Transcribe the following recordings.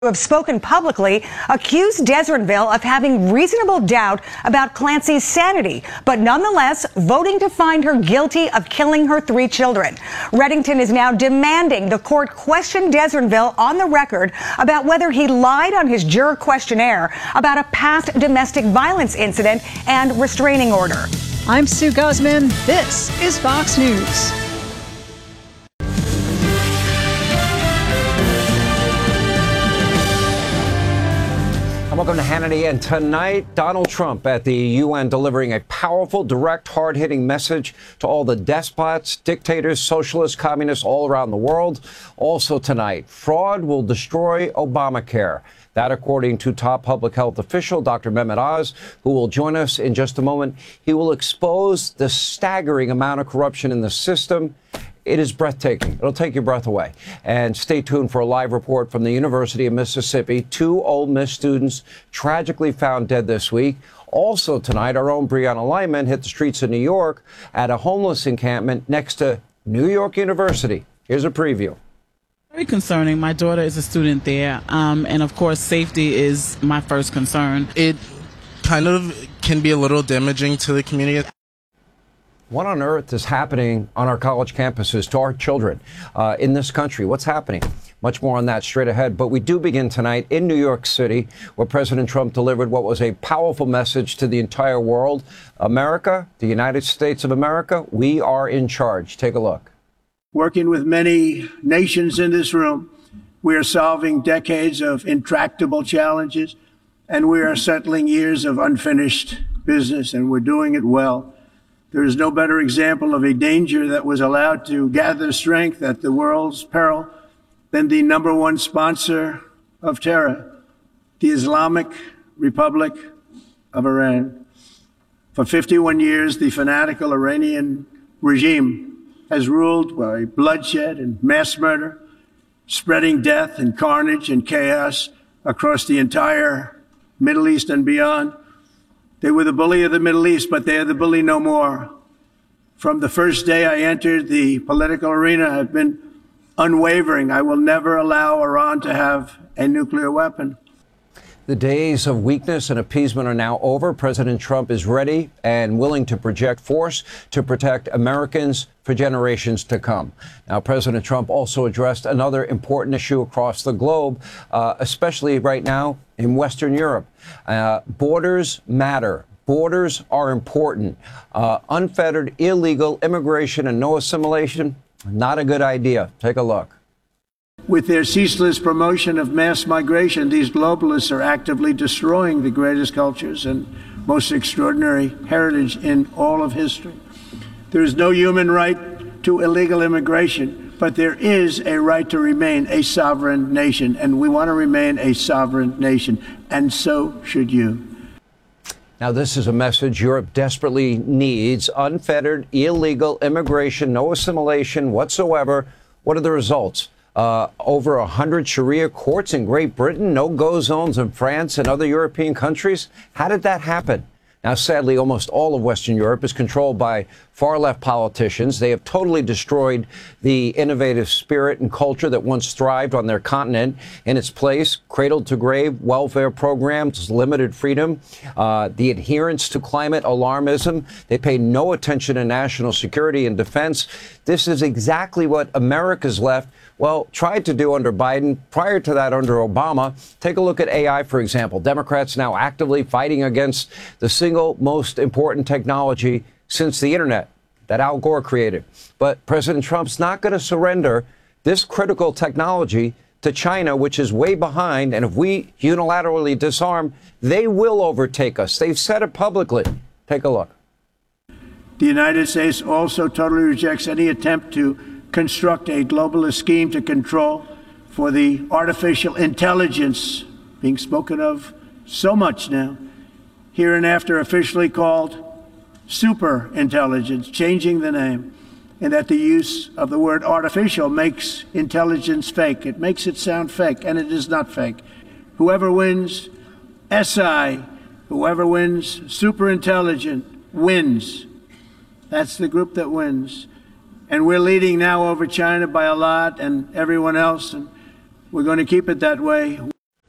Who have spoken publicly accused Deseronville of having reasonable doubt about Clancy's sanity, but nonetheless voting to find her guilty of killing her 3 children. Reddington is now demanding the court question Deseronville on the record about whether he lied on his juror questionnaire about a past domestic violence incident and restraining order. I'm Sue Guzman. This is Fox News. Welcome to Hannity. And tonight, Donald Trump at the UN delivering a powerful, direct, hard-hitting message to all the despots, dictators, socialists, communists all around the world. Also tonight, fraud will destroy Obamacare. That, according to top public health official Dr. Mehmet Oz, who will join us in just a moment. He will expose the staggering amount of corruption in the system. It is breathtaking. It'll take your breath away. And stay tuned for a live report from the University of Mississippi. 2 Ole Miss students tragically found dead this week. Also tonight, our own Brianna Lyman hit the streets of New York at a homeless encampment next to New York University. Here's a preview. Very concerning. My daughter is a student there, and of course, safety is my first concern. It kind of can be a little damaging to the community. What on earth is happening on our college campuses to our children in this country? What's happening? Much more on that straight ahead. But we do begin tonight in New York City, where President Trump delivered what was a powerful message to the entire world. America, the United States of America, we are in charge. Take a look. Working with many nations in this room, we are solving decades of intractable challenges, and we are settling years of unfinished business, and we're doing it well. There is no better example of a danger that was allowed to gather strength at the world's peril than the #1 sponsor of terror, the Islamic Republic of Iran. For 51 years, the fanatical Iranian regime has ruled by bloodshed and mass murder, spreading death and carnage and chaos across the entire Middle East and beyond. They were the bully of the Middle East, but they are the bully no more. From the first day I entered the political arena, I've been unwavering. I will never allow Iran to have a nuclear weapon. The days of weakness and appeasement are now over. President Trump is ready and willing to project force to protect Americans for generations to come. Now, President Trump also addressed another important issue across the globe, especially right now in Western Europe. Borders matter. Borders are important. Unfettered, illegal immigration and no assimilation, not a good idea. Take a look. With their ceaseless promotion of mass migration, these globalists are actively destroying the greatest cultures and most extraordinary heritage in all of history. There is no human right to illegal immigration, but there is a right to remain a sovereign nation, and we want to remain a sovereign nation, and so should you. Now, this is a message Europe desperately needs. Unfettered, illegal immigration, no assimilation whatsoever. What are the results? Over 100 Sharia courts in Great Britain, no-go zones in France and other European countries. How did that happen? Now, sadly, almost all of Western Europe is controlled by far-left politicians. They have totally destroyed the innovative spirit and culture that once thrived on their continent. In its place, cradle-to-grave welfare programs, limited freedom, the adherence to climate alarmism. They pay no attention to national security and defense. This is exactly what America's left, well, tried to do under Biden. Prior to that, under Obama. Take a look at AI, for example. Democrats now actively fighting against the single most important technology since the internet that Al Gore created. But President Trump's not going to surrender this critical technology to China, which is way behind. And if we unilaterally disarm, they will overtake us. They've said it publicly. Take a look. The United States also totally rejects any attempt to construct a globalist scheme to control for the artificial intelligence being spoken of so much now, hereinafter officially called super intelligence, changing the name, and that the use of the word artificial makes intelligence fake. It makes it sound fake, and it is not fake. Whoever wins SI, whoever wins super intelligent, wins. That's the group that wins. And we're leading now over China by a lot and everyone else, and we're going to keep it that way.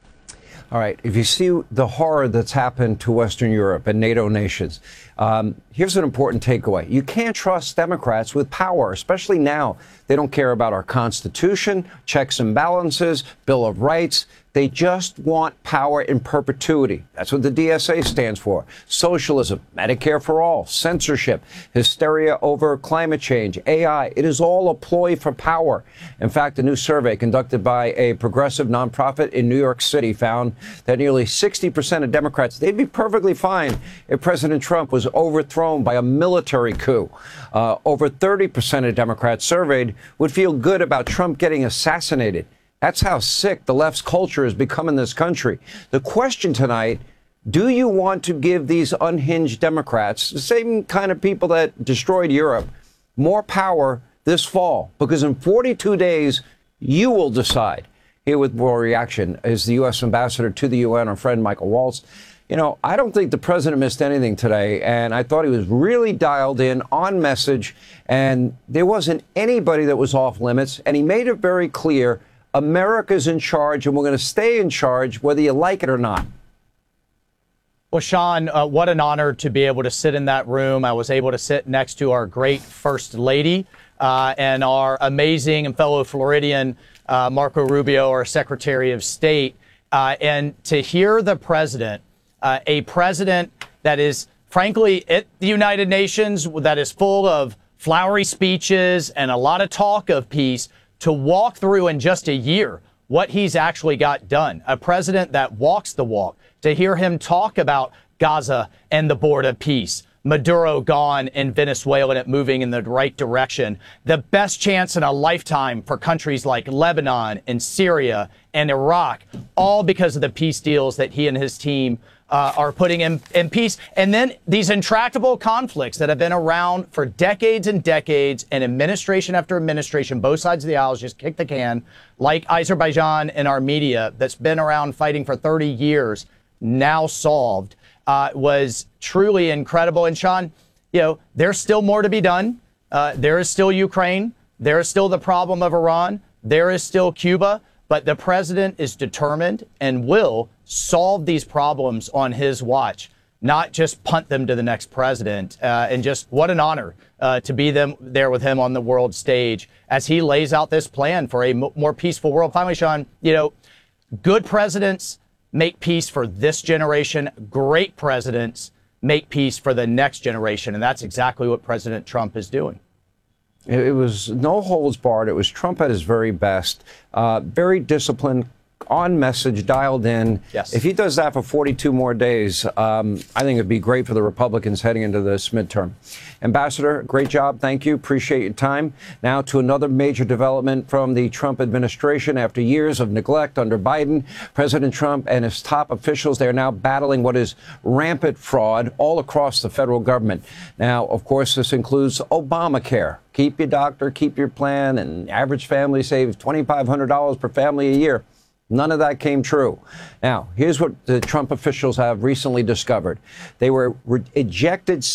All right. If you see the horror that's happened to Western Europe and NATO nations, here's an important takeaway. You can't trust Democrats with power, especially now. They don't care about our Constitution, checks and balances, Bill of Rights. They just want power in perpetuity. That's what the DSA stands for. Socialism, Medicare for all, censorship, hysteria over climate change, AI. It is all a ploy for power. In fact, a new survey conducted by a progressive nonprofit in New York City found that nearly 60% of Democrats, they'd be perfectly fine if President Trump was overthrown by a military coup. Over 30% of Democrats surveyed would feel good about Trump getting assassinated. That's how sick the left's culture has become in this country. The question tonight, do you want to give these unhinged Democrats, the same kind of people that destroyed Europe, more power this fall? Because in 42 days, you will decide. Here with more reaction is the U.S. Ambassador to the UN, our friend Michael Waltz. You know, I don't think the president missed anything today, and I thought he was really dialed in, on message, and there wasn't anybody that was off limits, and he made it very clear America's in charge, and we're going to stay in charge whether you like it or not. Well, Sean, what an honor to be able to sit in that room. I was able to sit next to our great First Lady and our amazing and fellow Floridian Marco Rubio, our Secretary of State, and to hear the president, a president that is, frankly, at the United Nations, that is full of flowery speeches and a lot of talk of peace, to walk through in just a year what he's actually got done. A president that walks the walk. To hear him talk about Gaza and the board of peace, Maduro gone and Venezuela and it moving in the right direction. The best chance in a lifetime for countries like Lebanon and Syria and Iraq, all because of the peace deals that he and his team are putting in peace. And then these intractable conflicts that have been around for decades and decades, and administration after administration, both sides of the aisle just kick the can, like Azerbaijan and Armenia, that's been around fighting for 30 years, now solved, was truly incredible. And Sean, you know, there's still more to be done. There is still Ukraine. There is still the problem of Iran. There is still Cuba. But the president is determined and will solve these problems on his watch, not just punt them to the next president. And just what an honor to be there with him on the world stage as he lays out this plan for a more peaceful world. Finally, Sean, you know, good presidents make peace for this generation. Great presidents make peace for the next generation. And that's exactly what President Trump is doing. It was no holds barred. It was Trump at his very best, very disciplined, on message, dialed in. Yes. If he does that for 42 more days, I think it'd be great for the Republicans heading into this midterm. Ambassador, great job. Thank you. Appreciate your time. Now to another major development from the Trump administration. After years of neglect under Biden, President Trump and his top officials, they are now battling what is rampant fraud all across the federal government. Now, of course, this includes Obamacare. Keep your doctor, keep your plan, and average family saves $2,500 per family a year. None of that came true. Now, here's what the Trump officials have recently discovered. They were ejected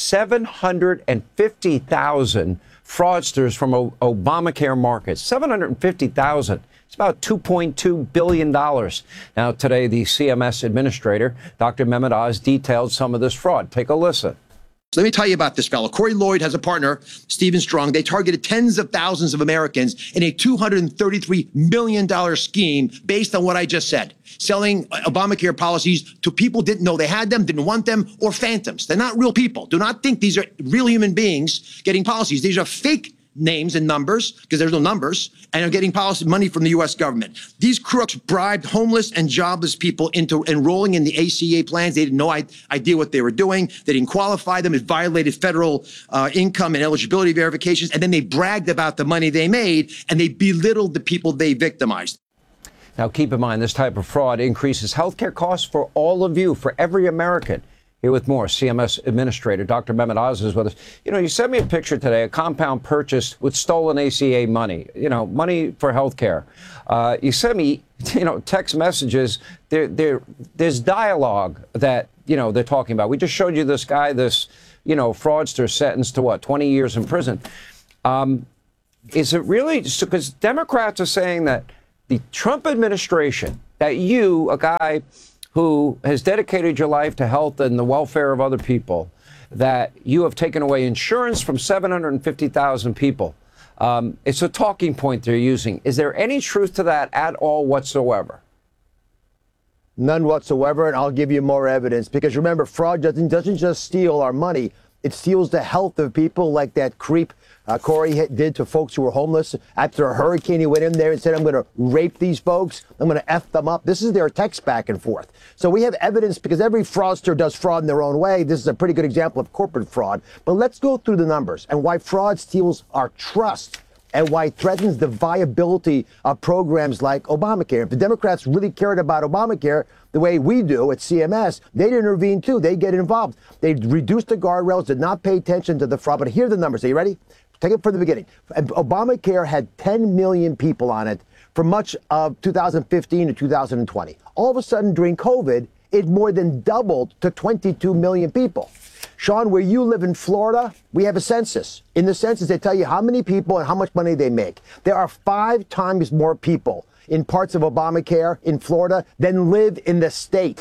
750,000 fraudsters from Obamacare markets. 750,000. It's about $2.2 billion. Now, today, the CMS administrator, Dr. Mehmet Oz, detailed some of this fraud. Take a listen. So let me tell you about this fellow. Corey Lloyd has a partner, Stephen Strong. They targeted tens of thousands of Americans in a $233 million scheme based on what I just said, selling Obamacare policies to people didn't know they had them, didn't want them, or phantoms. They're not real people. Do not think these are real human beings getting policies. These are fake names and numbers, because there's no numbers, and are getting policy money from the U.S. government. These crooks bribed homeless and jobless people into enrolling in the ACA plans. They had no idea what they were doing. They didn't qualify them. It violated federal income and eligibility verifications. And then they bragged about the money they made, and they belittled the people they victimized. Now, keep in mind, this type of fraud increases health care costs for all of you, for every American. Here with more, CMS Administrator Dr. Mehmet Oz is with us. You know, you sent me a picture today, a compound purchased with stolen ACA money, you know, money for health care. You sent me, you know, text messages. There's dialogue that, you know, they're talking about. We just showed you this guy, this, you know, fraudster sentenced to what, 20 years in prison. Is it really, because Democrats are saying that the Trump administration, that you, a guy who has dedicated your life to health and the welfare of other people, that you have taken away insurance from 750,000 people. It's a talking point they're using. Is there any truth to that at all whatsoever? None whatsoever, and I'll give you more evidence. Because remember, fraud doesn't just steal our money. It steals the health of people, like that creep Corey did to folks who were homeless. After a hurricane, he went in there and said, I'm going to rape these folks. I'm going to F them up. This is their text back and forth. So we have evidence, because every fraudster does fraud in their own way. This is a pretty good example of corporate fraud. But let's go through the numbers and why fraud steals our trust and why it threatens the viability of programs like Obamacare. If the Democrats really cared about Obamacare the way we do at CMS, they'd intervene too. They'd get involved. They'd reduce the guardrails, did not pay attention to the fraud. But here are the numbers. Are you ready? Take it from the beginning. Obamacare had 10 million people on it for much of 2015 to 2020. All of a sudden, during COVID, it more than doubled to 22 million people. Sean, where you live in Florida, we have a census. In the census, they tell you how many people and how much money they make. There are 5 times more people in parts of Obamacare in Florida than live in the state.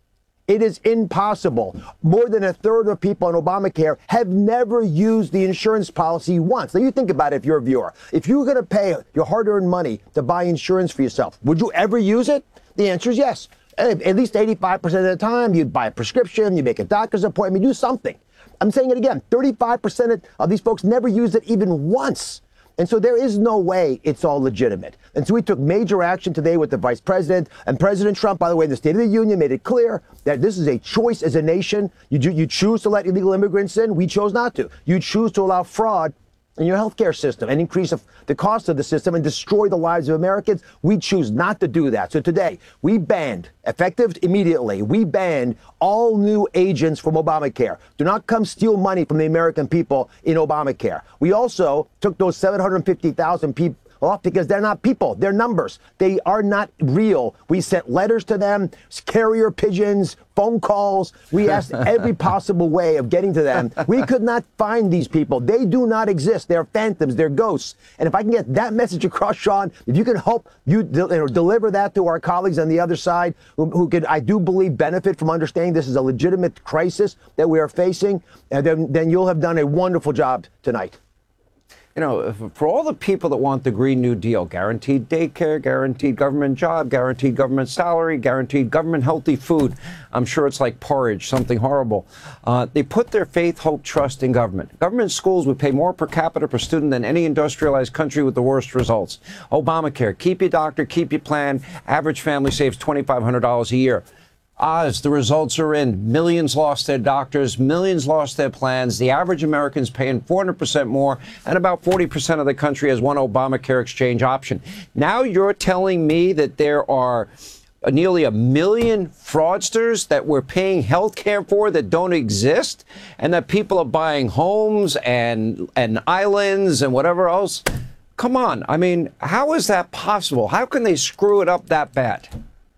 It is impossible. More than a third of people on Obamacare have never used the insurance policy once. Now, you think about it if you're a viewer. If you were going to pay your hard-earned money to buy insurance for yourself, would you ever use it? The answer is yes. At least 85% of the time, you'd buy a prescription, you make a doctor's appointment, you do something. I'm saying it again, 35% of these folks never used it even once. And so there is no way it's all legitimate. And so we took major action today with the vice president. And President Trump, by the way, in the State of the Union, made it clear that this is a choice as a nation. You choose to let illegal immigrants in. We chose not to. You choose to allow fraud in your healthcare system and increase the cost of the system and destroy the lives of Americans. We choose not to do that. So today, we banned, effective immediately, we banned all new agents from Obamacare. Do not come steal money from the American people in Obamacare. We also took those 750,000 people off because they're not people. They're numbers. They are not real. We sent letters to them, carrier pigeons, phone calls. We asked every possible way of getting to them. We could not find these people. They do not exist. They're phantoms. They're ghosts. And if I can get that message across, Sean, if you can help you deliver that to our colleagues on the other side who could, I do believe, benefit from understanding this is a legitimate crisis that we are facing, then you'll have done a wonderful job tonight. You know, for all the people that want the Green New Deal, guaranteed daycare, guaranteed government job, guaranteed government salary, guaranteed government healthy food, I'm sure it's like porridge, something horrible. They put their faith, hope, trust in government. Government schools would pay more per capita per student than any industrialized country with the worst results. Obamacare, keep your doctor, keep your plan. Average family saves $2,500 a year. Oz, the results are in. Millions lost their doctors, millions lost their plans. The average American's paying 400% more, and about 40% of the country has one Obamacare exchange option. Now you're telling me that there are nearly 1 million fraudsters that we're paying health care for that don't exist, and that people are buying homes and islands and whatever else? Come on. I mean, how is that possible? How can they screw it up that bad?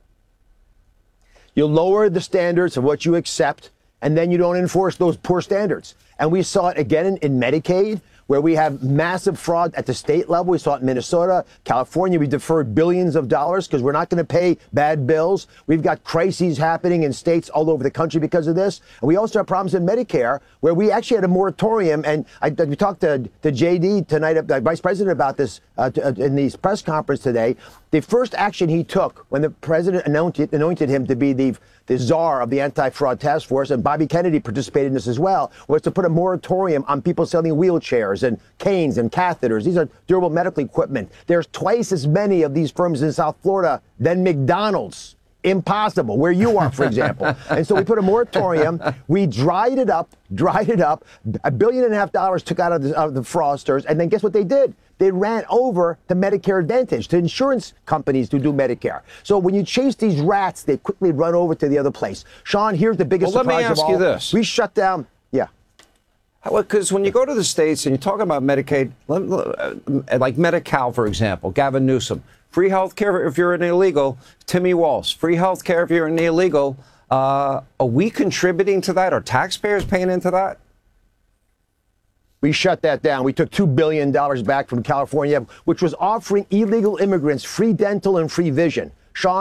You lower the standards of what you accept, and then you don't enforce those poor standards. And we saw it again in Medicaid, where we have massive fraud at the state level. We saw it in Minnesota, California. We deferred billions of dollars because we're not going to pay bad bills. We've got crises happening in states all over the country because of this. And we also have problems in Medicare, where we actually had a moratorium. And we talked to JD tonight, the vice president, about this in the press conference today. The first action he took when the president anointed him to be the czar of the anti-fraud task force, and Bobby Kennedy participated in this as well, was to put a moratorium on people selling wheelchairs and canes and catheters. These are durable medical equipment. There's twice as many of these firms in South Florida than McDonald's. Impossible, where you are, for example. And so we put a moratorium. We dried it up. $1.5 billion took out of the fraudsters. And then guess what they did? They ran over to Medicare Advantage, to insurance companies who do Medicare. So when you chase these rats, they quickly run over to the other place. Sean, here's the biggest surprise of all. Let me ask you this. We shut down. Yeah. Because when you go to the states and you talk about Medicaid, like Medi-Cal, for example, Gavin Newsom, free health care if you're an illegal. Timmy Walsh, free health care if you're an illegal. Are we contributing to that? Are taxpayers paying into that? We shut that down. We took $2 billion back from California, which was offering illegal immigrants free dental and free vision. Sean,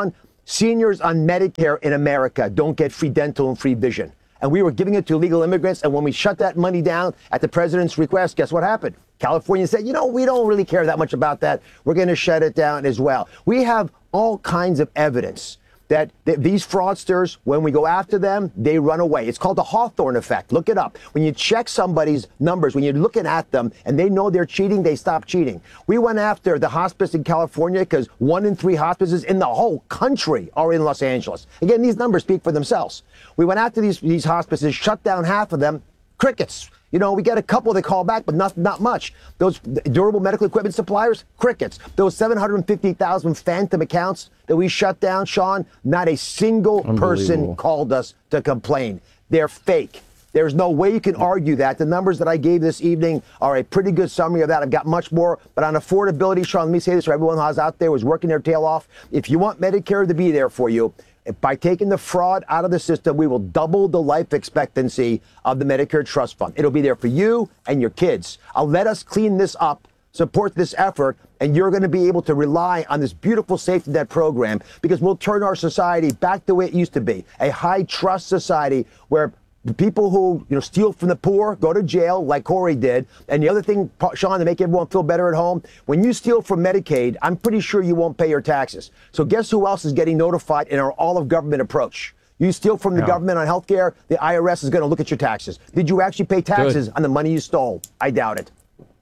Seniors on Medicare in America don't get free dental and free vision. And we were giving it to illegal immigrants. And when we shut that money down at the president's request, guess what happened? California said, you know, we don't really care that much about that. We're going to shut it down as well. We have all kinds of evidence that these fraudsters, when we go after them, they run away. It's called the Hawthorne effect. Look it up. When you check somebody's numbers, when you're looking at them and they know they're cheating, they stop cheating. We went after the hospice in California because 1 in 3 hospices in the whole country are in Los Angeles. Again, these numbers speak for themselves. We went after these hospices, shut down half of them, crickets. You know, we get a couple that call back, but not much. Those durable medical equipment suppliers, crickets. Those 750,000 phantom accounts that we shut down, Sean, not a single person called us to complain. They're fake. There's no way you can argue that. The numbers that I gave this evening are a pretty good summary of that. I've got much more. But on affordability, Sean, let me say this for everyone who's out there who's working their tail off. If you want Medicare to be there for you, by taking the fraud out of the system, we will double the life expectancy of the Medicare Trust Fund. It'll be there for you and your kids. Let us clean this up, support this effort, and you're going to be able to rely on this beautiful safety net program because we'll turn our society back the way it used to be, a high-trust society where the people who steal from the poor go to jail like Corey did. And the other thing, Sean, to make everyone feel better at home, when you steal from Medicaid, I'm pretty sure you won't pay your taxes. So guess who else is getting notified in our all-of-government approach? You steal from the government on health care, the IRS is going to look at your taxes. Did you actually pay taxes on the money you stole? I doubt it.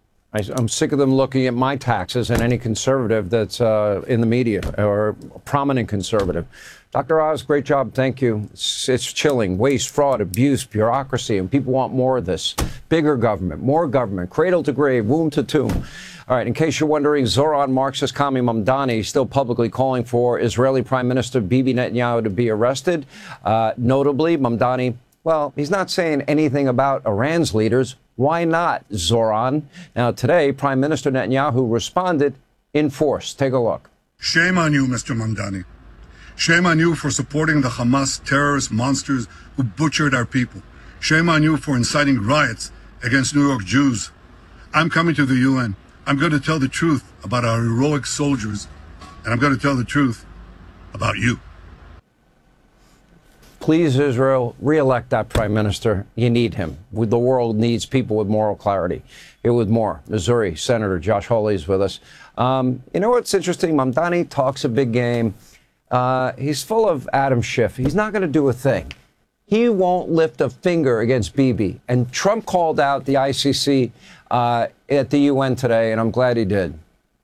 I'm sick of them looking at my taxes and any conservative that's in the media or a prominent conservative. Dr. Oz, great job. Thank you. It's chilling. Waste, fraud, abuse, bureaucracy, and people want more of this. Bigger government, more government, cradle to grave, womb to tomb. All right, in case you're wondering, Zoran Marxist Kami Mamdani still publicly calling for Israeli Prime Minister Bibi Netanyahu to be arrested. Notably, Mamdani, well, he's not saying anything about Iran's leaders. Why not, Zoran? Now, today, Prime Minister Netanyahu responded in force. Take a look. Shame on you, Mr. Mamdani. Shame on you for supporting the Hamas terrorist monsters who butchered our people. Shame on you for inciting riots against New York Jews. I'm coming to the UN. I'm going to tell the truth about our heroic soldiers, and I'm going to tell the truth about you. Please, Israel, re-elect that prime minister. You need him. The world needs people with moral clarity. Here with more, Missouri Senator Josh Hawley is with us. You know what's interesting? Mamdani talks a big game. He's full of Adam Schiff. He's not going to do a thing. He won't lift a finger against Bibi. And Trump called out the ICC at the UN today, and I'm glad he did.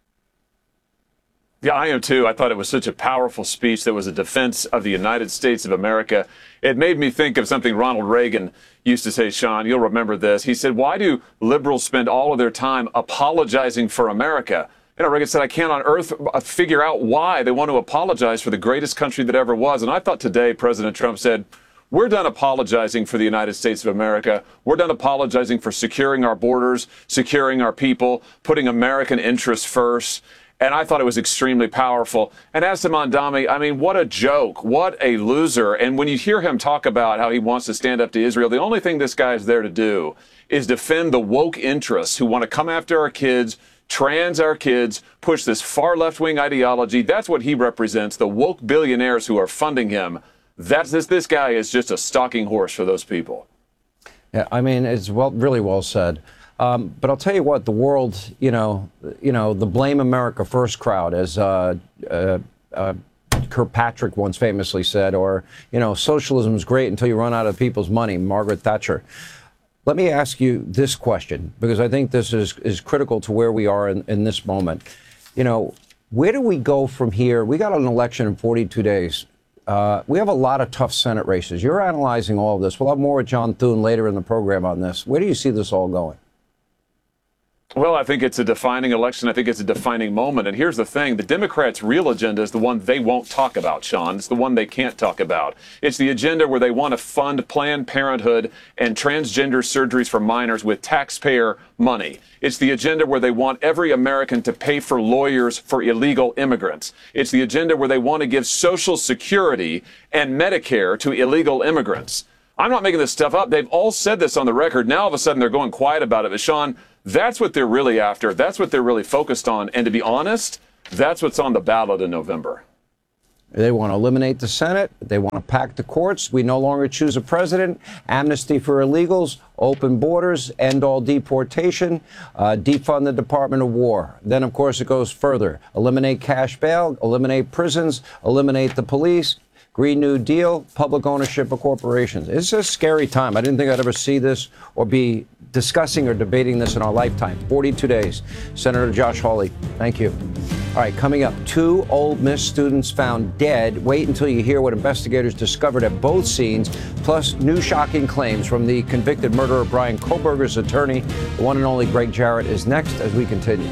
Yeah, I am too. I thought it was such a powerful speech that was a defense of the United States of America. It made me think of something Ronald Reagan used to say, Sean, you'll remember this. He said, why do liberals spend all of their time apologizing for America? You know, Reagan said, I can't on earth figure out why they want to apologize for the greatest country that ever was. And I thought today President Trump said, we're done apologizing for the United States of America. We're done apologizing for securing our borders, securing our people, putting American interests first. And I thought it was extremely powerful. And as to Mamdani, I mean, what a joke. What a loser. And when you hear him talk about how he wants to stand up to Israel, the only thing this guy is there to do is defend the woke interests who want to come after our kids, trans our kids, push this far left-wing ideology. That's what he represents, the woke billionaires who are funding him. This guy is just a stalking horse for those people. Yeah, I mean, it's really well said. But I'll tell you what, the world, the Blame America First crowd, as Kirkpatrick once famously said, or, socialism is great until you run out of people's money, Margaret Thatcher. Let me ask you this question, because I think this is critical to where we are in this moment. Where do we go from here? We got an election in 42 days. We have a lot of tough Senate races. You're analyzing all of this. We'll have more with John Thune later in the program on this. Where do you see this all going? Well, I think it's a defining election. I think it's a defining moment. And here's the thing. The Democrats' real agenda is the one they won't talk about, Sean. It's the one they can't talk about. It's the agenda where they want to fund Planned Parenthood and transgender surgeries for minors with taxpayer money. It's the agenda where they want every American to pay for lawyers for illegal immigrants. It's the agenda where they want to give Social Security and Medicare to illegal immigrants. I'm not making this stuff up. They've all said this on the record. Now, all of a sudden, they're going quiet about it. But, Sean, that's what they're really after. That's what they're really focused on. And to be honest, that's what's on the ballot in November. They want to eliminate the Senate. They want to pack the courts. We no longer choose a president. Amnesty for illegals, open borders, end all deportation, defund the Department of War. Then, of course, it goes further. Eliminate cash bail, eliminate prisons, eliminate the police, Green New Deal, public ownership of corporations. It's a scary time. I didn't think I'd ever see this or be discussing or debating this in our lifetime. 42 days. Senator Josh Hawley, thank you. All right, coming up, 2 Ole Miss students found dead. Wait until you hear what investigators discovered at both scenes, plus new shocking claims from the convicted murderer Bryan Kohberger's attorney. The one and only Greg Jarrett is next as we continue.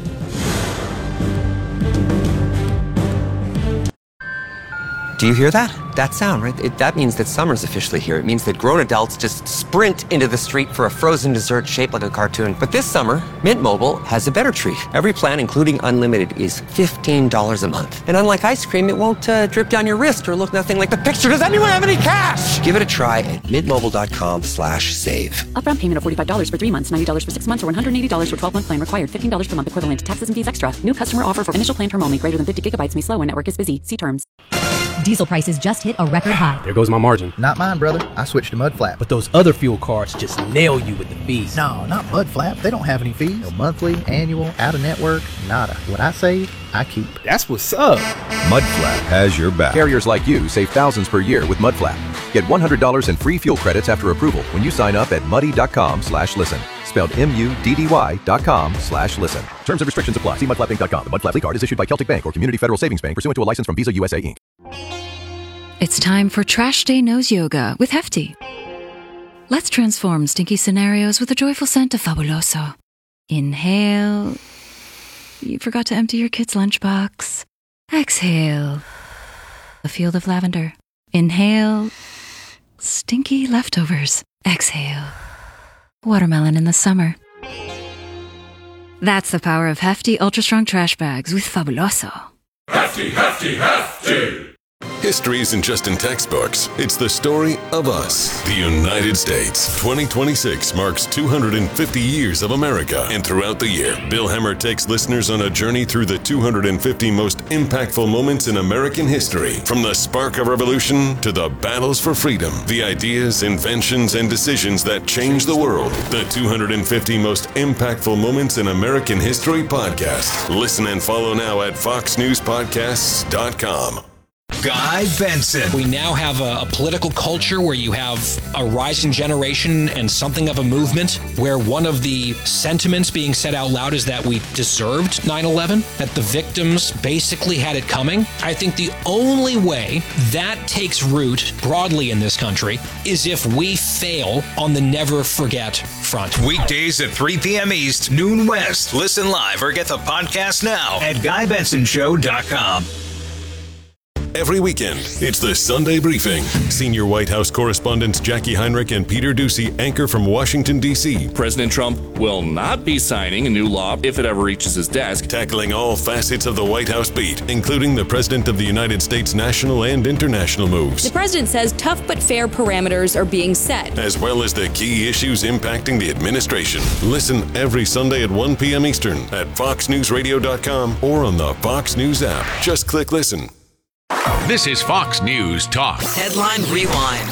Do you hear that? That sound, right? That means that summer's officially here. It means that grown adults just sprint into the street for a frozen dessert shaped like a cartoon. But this summer, Mint Mobile has a better treat. Every plan, including unlimited, is $15 a month. And unlike ice cream, it won't drip down your wrist or look nothing like the picture. Does anyone have any cash? Give it a try at mintmobile.com/save. Upfront payment of $45 for 3 months, $90 for 6 months, or $180 for 12-month plan required. $15 per month equivalent to taxes and fees extra. New customer offer for initial plan term only. Greater than 50 gigabytes may slow when network is busy. See terms. Diesel prices just hit a record high. There goes my margin. Not mine, brother. I switched to Mudflap. But those other fuel cards just nail you with the fees. No, not Mudflap. They don't have any fees. No monthly, annual, out-of-network, nada. What I save, I keep. That's what's up. Mudflap has your back. Carriers like you save thousands per year with Mudflap. Get $100 in free fuel credits after approval when you sign up at muddy.com/listen. Spelled MUDDY.com/listen. Terms and restrictions apply. See mudflapinc.com. The Mudflap card is issued by Celtic Bank or Community Federal Savings Bank pursuant to a license from Visa USA Inc. It's time for Trash Day Nose Yoga with Hefty. Let's transform stinky scenarios with a joyful scent of Fabuloso. Inhale. You forgot to empty your kid's lunchbox. Exhale. A field of lavender. Inhale. Stinky leftovers. Exhale. Watermelon in the summer. That's the power of Hefty Ultra Strong Trash Bags with Fabuloso. Hefty, hefty, hefty! History isn't just in textbooks. It's the story of us, the United States. 2026 marks 250 years of America. And throughout the year, Bill Hemmer takes listeners on a journey through the 250 most impactful moments in American history. From the spark of revolution to the battles for freedom, the ideas, inventions, and decisions that changed the world. The 250 most impactful moments in American history podcast. Listen and follow now at foxnewspodcasts.com. Guy Benson. We now have a political culture where you have a rising generation and something of a movement where one of the sentiments being said out loud is that we deserved 9/11, that the victims basically had it coming. I think the only way that takes root broadly in this country is if we fail on the never forget front. Weekdays at 3 p.m. East, noon West. Listen live or get the podcast now at GuyBensonShow.com. Every weekend, it's the Sunday Briefing. Senior White House correspondents Jackie Heinrich and Peter Doocy anchor from Washington, D.C. President Trump will not be signing a new law if it ever reaches his desk. Tackling all facets of the White House beat, including the President of the United States' national and international moves. The president says tough but fair parameters are being set, as well as the key issues impacting the administration. Listen every Sunday at 1 p.m. Eastern at FoxNewsRadio.com or on the Fox News app. Just click listen. This is Fox News Talk. Headline Rewind.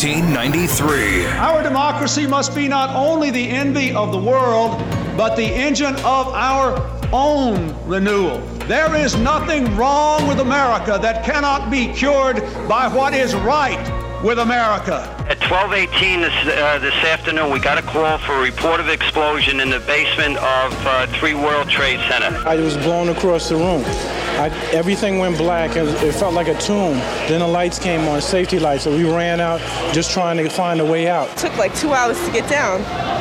1993. Our democracy must be not only the envy of the world, but the engine of our own renewal. There is nothing wrong with America that cannot be cured by what is right with America. At 12:18 this afternoon, we got a call for a report of explosion in the basement of 3 World Trade Center. I was blown across the room. Everything went black. It felt like a tomb. Then the lights came on, safety lights, so we ran out just trying to find a way out. It took like 2 hours to get down.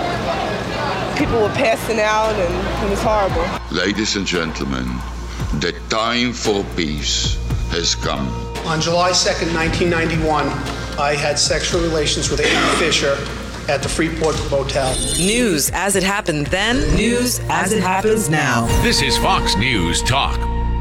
People were passing out and it was horrible. Ladies and gentlemen, the time for peace has come. On July 2nd, 1991, I had sexual relations with Amy Fisher at the Freeport Motel. News as it happened then, news as it happens now. This is Fox News Talk.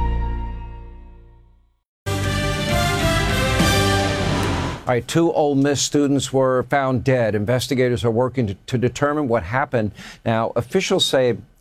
All right, 2 Ole Miss students were found dead. Investigators are working to determine what happened. Now, officials say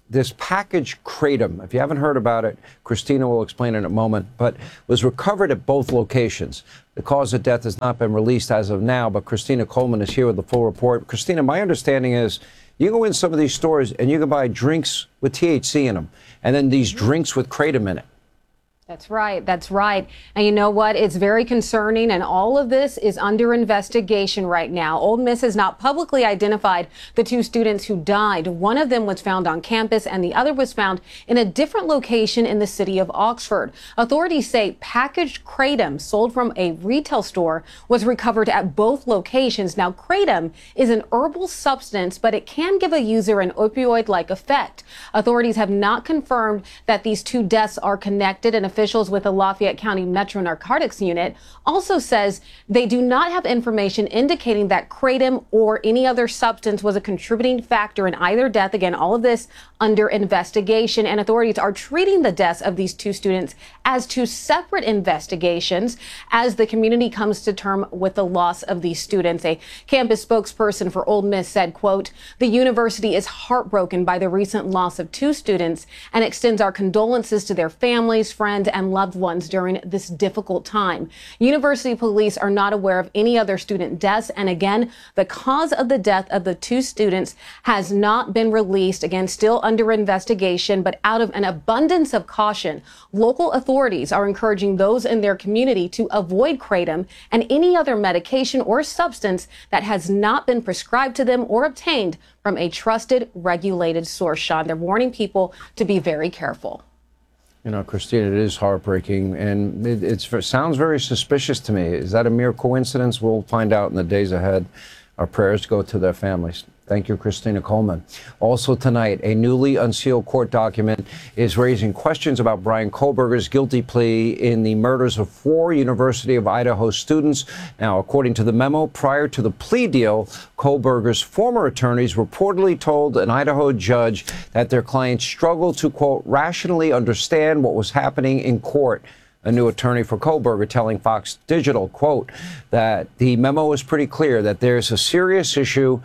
this package kratom, if you haven't heard about it, Christina will explain in a moment, but was recovered at both locations. The cause of death has not been released as of now, but Christina Coleman is here with the full report. Christina, my understanding is you go in some of these stores and you can buy drinks with THC in them, and then these drinks with kratom in it. That's right. That's right. And you know what? It's very concerning. And all of this is under investigation right now. Ole Miss has not publicly identified the two students who died. One of them was found on campus and the other was found in a different location in the city of Oxford. Authorities say packaged kratom sold from a retail store was recovered at both locations. Now, kratom is an herbal substance, but it can give a user an opioid-like effect. Authorities have not confirmed that these two deaths are connected, and officials with the Lafayette County Metro Narcotics Unit also says they do not have information indicating that kratom or any other substance was a contributing factor in either death. Again, all of this under investigation, and authorities are treating the deaths of these two students as two separate investigations as the community comes to terms with the loss of these students. A campus spokesperson for Ole Miss said, quote, "The university is heartbroken by the recent loss of two students and extends our condolences to their families, friends, and loved ones during this difficult time. University police are not aware of any other student deaths. And again, the cause of the death of the two students has not been released. Again, still under investigation, but out of an abundance of caution, local authorities are encouraging those in their community to avoid kratom and any other medication or substance that has not been prescribed to them or obtained from a trusted, regulated source." Sean, they're warning people to be very careful. You know, Christina, it is heartbreaking, and it sounds very suspicious to me. Is that a mere coincidence? We'll find out in the days ahead. Our prayers go to their families. Thank you, Christina Coleman. Also tonight, a newly unsealed court document is raising questions about Bryan Kohberger's guilty plea in the murders of 4 University of Idaho students. Now, according to the memo, prior to the plea deal, Kohberger's former attorneys reportedly told an Idaho judge that their clients struggled to, quote, rationally understand what was happening in court. A new attorney for Kohberger telling Fox Digital, quote, that the memo is pretty clear that there's a serious issue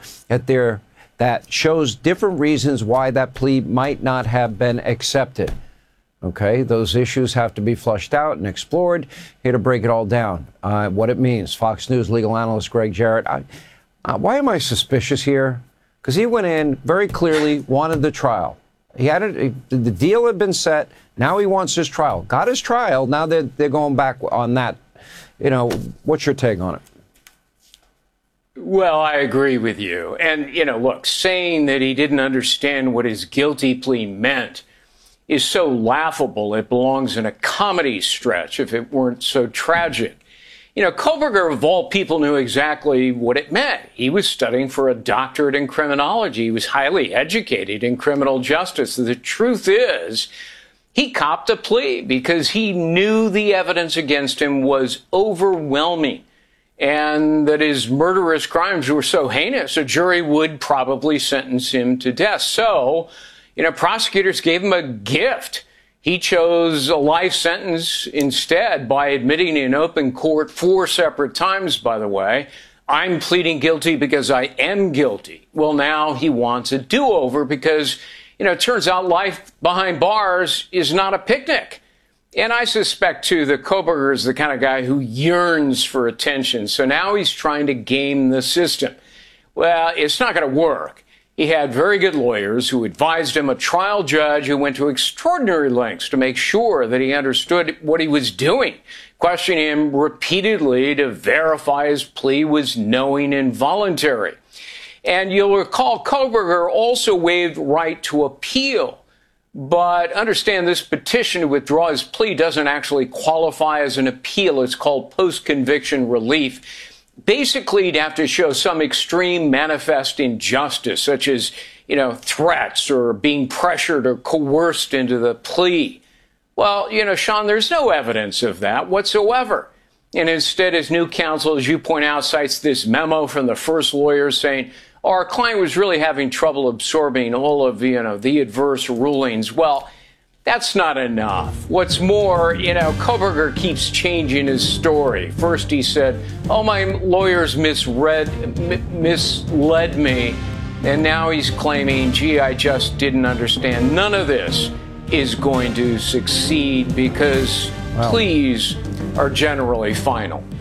that shows different reasons why that plea might not have been accepted. Okay, those issues have to be flushed out and explored. Here to break it all down, what it means. Fox News legal analyst Greg Jarrett. Why am I suspicious here? Because he went in very clearly, wanted the trial. He had the deal had been set. Now he wants his trial. Got his trial. Now they're going back on that. You know, what's your take on it? Well, I agree with you. And, you know, look, saying that he didn't understand what his guilty plea meant is so laughable. It belongs in a comedy stretch if it weren't so tragic. You know, Kohberger, of all people, knew exactly what it meant. He was studying for a doctorate in criminology. He was highly educated in criminal justice. The truth is, he copped a plea because he knew the evidence against him was overwhelming and that his murderous crimes were so heinous, a jury would probably sentence him to death. So, you know, prosecutors gave him a gift. He chose a life sentence instead by admitting in open court 4 separate times, by the way, "I'm pleading guilty because I am guilty." Well, now he wants a do-over because, you know, it turns out life behind bars is not a picnic. And I suspect, too, that Kohberger is the kind of guy who yearns for attention. So now he's trying to game the system. Well, it's not going to work. He had very good lawyers who advised him, a trial judge who went to extraordinary lengths to make sure that he understood what he was doing, questioning him repeatedly to verify his plea was knowing and voluntary. And you'll recall Kohberger also waived right to appeal. But understand this petition to withdraw his plea doesn't actually qualify as an appeal. It's called post-conviction relief. Basically, you'd have to show some extreme manifest injustice, such as, you know, threats or being pressured or coerced into the plea. Well, you know, Sean, there's no evidence of that whatsoever. And instead, his new counsel, as you point out, cites this memo from the first lawyer saying, our client was really having trouble absorbing all of, you know, the adverse rulings. Well, that's not enough. What's more, you know, Kohberger keeps changing his story. First he said, oh, my lawyers misled me. And now he's claiming, gee, I just didn't understand. None of this is going to succeed because pleas are generally final.